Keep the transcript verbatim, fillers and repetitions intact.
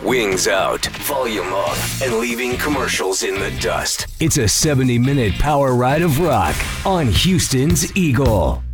Wings out, volume up, and leaving commercials in the dust. It's a seventy-minute power ride of rock on Houston's Eagle.